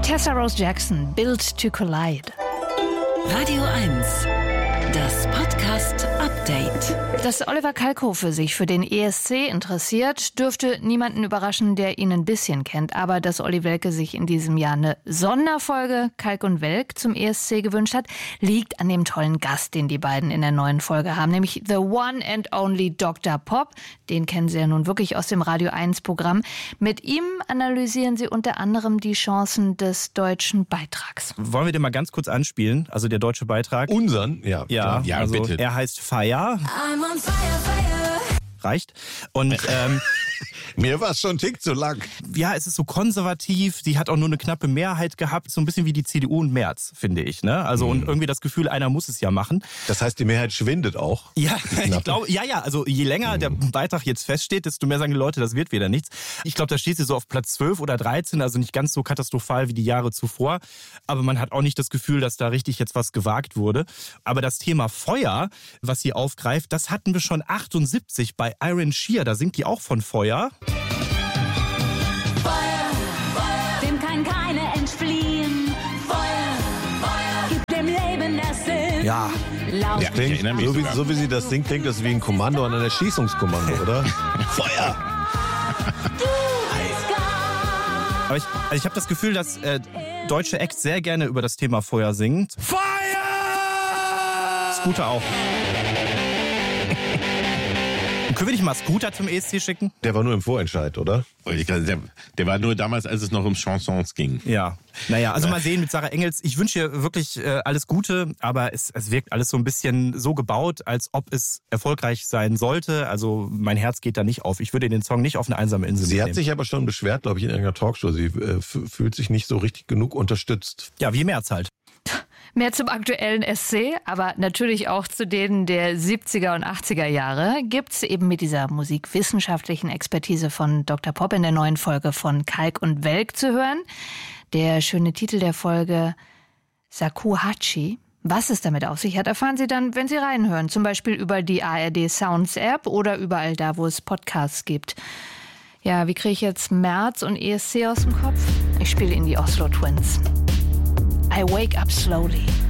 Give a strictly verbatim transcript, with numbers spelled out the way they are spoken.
Tessa Rose Jackson, Built to Collide. Radio eins, das Podcast-Update. Dass Oliver Kalkofe sich für den E S C interessiert, dürfte niemanden überraschen, der ihn ein bisschen kennt. Aber dass Olli Welke sich in diesem Jahr eine Sonderfolge Kalk und Welk zum E S C gewünscht hat, liegt an dem tollen Gast, den die beiden in der neuen Folge haben, nämlich the one and only Doktor Pop. Den kennen Sie ja nun wirklich aus dem Radio eins Programm. Mit ihm analysieren Sie unter anderem die Chancen des deutschen Beitrags. Wollen wir den mal ganz kurz anspielen? Also der deutsche Beitrag. Unseren? Ja, ja, ja also bitte. Er heißt Fire. I'm on fire, fire. Reicht. Und ähm, mir war es schon ein Tick zu lang. ja, es ist so konservativ. Die hat auch nur eine knappe Mehrheit gehabt. So ein bisschen wie die C D U und Merz, finde ich. Ne? Also Mhm. und irgendwie das Gefühl, einer muss es ja machen. Das heißt, die Mehrheit schwindet auch. Ja, ich glaube, ja, ja. Also je länger der Beitrag jetzt feststeht, desto mehr sagen die Leute, das wird wieder nichts. Ich glaube, da steht sie so auf Platz zwölf oder dreizehn, also nicht ganz so katastrophal wie die Jahre zuvor. Aber man hat auch nicht das Gefühl, dass da richtig jetzt was gewagt wurde. Aber das Thema Feuer, was sie aufgreift, das hatten wir schon achtundsiebzig bei Iron Shear. Da singt die auch von Feuer. Dem kann keiner entfliehen. Feuer, Feuer, gibt dem Leben das Sinn. Ja. Laut Das klingt, erinnere mich so, wie, sogar. so wie sie das singt, klingt das wie ein Kommando an einer Erschießungskommando, oder? Feuer! Aber ich, also ich habe das Gefühl, dass äh, deutsche Acts sehr gerne über das Thema Feuer singen. Feuer! Scooter auch. Können wir nicht mal Scooter zum E S C schicken? Der war nur im Vorentscheid, oder? Ich glaube, Der, der war nur damals, als es noch um Chansons ging. Ja. Naja, also mal sehen mit Sarah Engels. Ich wünsche ihr wirklich äh, alles Gute, aber es, es wirkt alles so ein bisschen so gebaut, als ob es erfolgreich sein sollte. Also mein Herz geht da nicht auf. Ich würde den Song nicht auf eine einsame Insel Sie mitnehmen. hat sich aber schon beschwert, glaube ich, in einer Talkshow. Sie äh, f- fühlt sich nicht so richtig genug unterstützt. Ja, wie Merz halt. Mehr zum aktuellen S C, aber natürlich auch zu denen der siebziger und achtziger Jahre gibt's eben mit dieser musikwissenschaftlichen Expertise von Doktor Pop in der neuen Folge von Kalk und Welk zu hören. Der schöne Titel der Folge Shakuhachi. Was es damit auf sich hat, erfahren Sie dann, wenn Sie reinhören. Zum Beispiel über die A R D Sounds App oder überall da, wo es Podcasts gibt. Ja, wie kriege ich jetzt Merz und E S C aus dem Kopf? Ich spiele Ihnen die Oslo Twins. I wake up slowly.